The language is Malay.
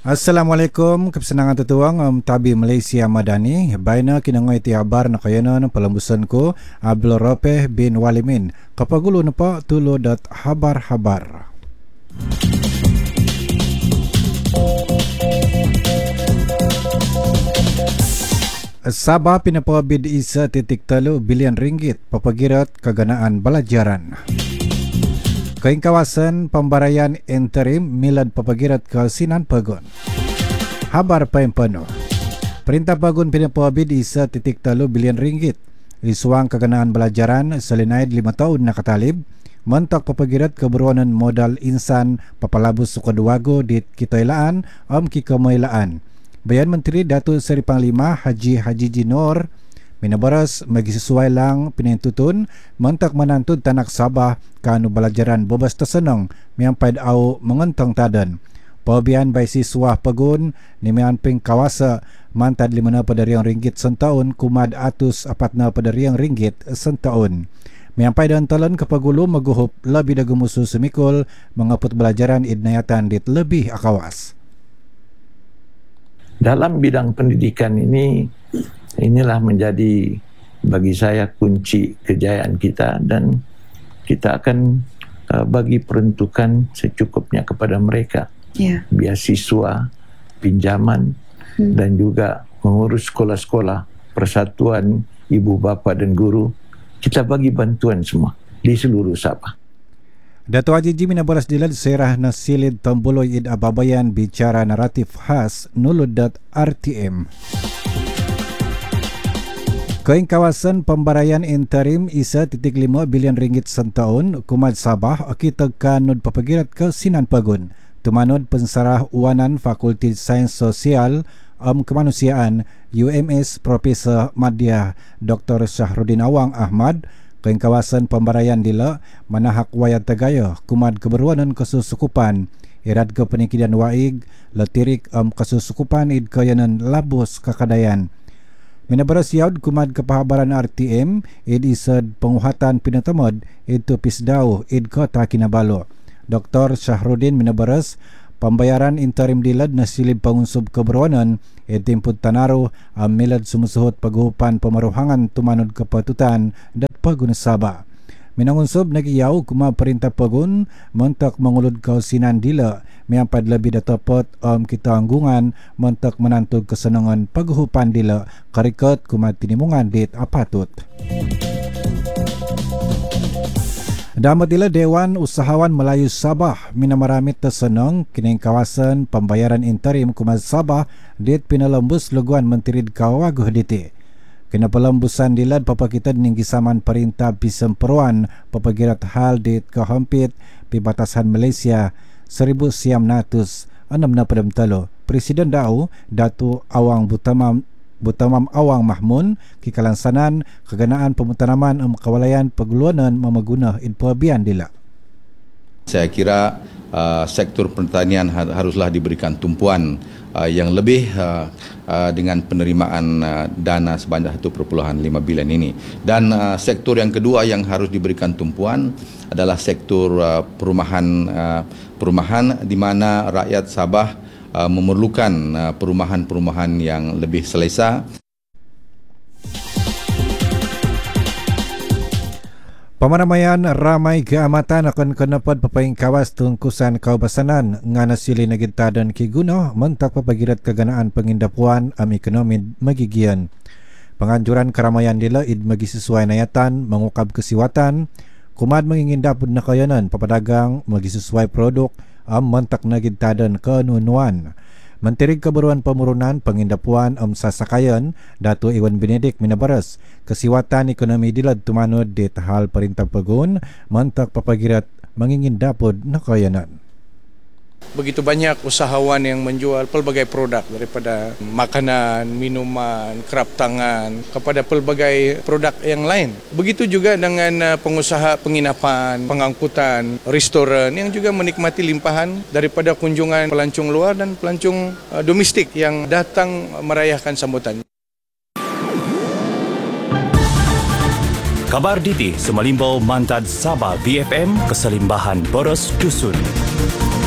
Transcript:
Assalamualaikum, kesenangan tutuang tabi Malaysia Madani. Baina kinangoi ti habar na kayanan palambusan ko Abdul Ropeh bin Walimin. Kapagulo na pa tulo.habar-habar. Sabah pinapabid ₱1.3 bilion papagirat kaganaan balajaran. Kaing kawasan pembarayan interim milad papagirat ke Sinan Pagun. Habar payempano. Perintah Pagun pinapabid ₱1.3 bilion isuang kaganaan belajaran selinaid 5 tahun na katalib mentok papagirat keberuanan modal insan papalabus sukaduwago di kitailaan kikamailaan. Bayan Menteri Datuk Seri Panglima Haji Jinor minabaras magisesuai lang pinintutun mentak menantun tanak Sabah kanu belajaran bobas tersenang miampaid au mengentong tadan. Pabian by siswa Pagun ni mianping kawasa mantad RM50 sentaun kumad atus RM40 sentaun. Miampai dan talan kepagulo maguhup lebih dagu musuh semikul mengaput belajaran idnayatan dit lebih akawas. Dalam bidang pendidikan inilah menjadi bagi saya kunci kejayaan kita, dan kita akan bagi peruntukan secukupnya kepada mereka. Beasiswa, pinjaman, dan juga mengurus sekolah-sekolah, persatuan ibu bapa dan guru. Kita bagi bantuan semua di seluruh Sabah. Dato' Haji minabaras dilad serah na silid tambuloy id ababayan bicara naratif khas nulod.rtm. Kaing kawasan pembarayan interim ₱1.5 bilion sentaun kumad Sabah akitag kanod papagirat ke Sinan Pagun. Tumanod pensarah uwanan Fakulti Sains Sosial Kemanusiaan UMS Profesor Madya Dr. Syahrudin Awang Ahmad. Kaing kawasan pembarayan dila manahak wayat tagayo kumad keberuanan kesusukupan irad ke penikidan waig letirik kesusukupan id kayanan labos kakadayan. Minabaras yaud kumad kepahabaran RTM id isad penguhatan pinatamod id tupis daw id kota Kinabalo. Dr. Syahrudin minabaras pembayaran interim dilad na silib pangunsub keberuanan timpud tanaro milad sumusuhot paghupan pamaruhangan tumanod kapatutan dat Pagun Sabah. Minangunsub nagiyaw kuma perintah Pagun mentak mangulod kausinan dila miampad lebih datapot kita anggungan mentak menantog kesenangan paghupan dila karikot kuma tinimungan dit apatut. Damat ila Dewan Usahawan Melayu Sabah minamaramit tersenang kining kawasan pembayaran interim kumad Sabah dit pinalembus luguan Menteri Kawaguh diti. Kena pelembusan dilad papakita ning gisaman perintah pisemperuan papagirat hal dit kahampit pibatasan Malaysia 1963. Presiden Dau Datuk Awang Butamam Awang Mahmun kikalansanan keganaan pemutanaman kawalayan peguluanan memagunah inpuabian dila. Saya kira sektor pertanian haruslah diberikan tumpuan yang lebih dengan penerimaan dana sebanyak 1.5 bilion ini. Dan sektor yang kedua yang harus diberikan tumpuan adalah sektor perumahan di mana rakyat Sabah memerlukan perumahan-perumahan yang lebih selesa. Pamanamayan ramai keamatan akan kenapad papaing kawas tungkusan kaubasanan ngana sili nagintadan kiguno mentak papagirat keganaan pengindapuan ekonomi magigian. Penganjuran keramaian dila id magi sesuai nayatan mengukab kesiwatan kumad mengingindapud na kayanan papadagang magi sesuai produk mentak nagintadan kenunuan. Menteri Kebaruan Pemurunan Pengindapuan Sasakayan Dato' Iwan Benedik minabaras kesiwatan ekonomi dilad tumanod di tahal perintah Pagun mentak papagirat mangingindapod na kayanan. Begitu banyak usahawan yang menjual pelbagai produk daripada makanan, minuman, kerap tangan kepada pelbagai produk yang lain. Begitu juga dengan pengusaha penginapan, pengangkutan, restoran yang juga menikmati limpahan daripada kunjungan pelancong luar dan pelancong domestik yang datang merayakan sambutan. Kabar Diti Semalimbau Mantad Sabah BFM Keselimbahan Boros Dusun.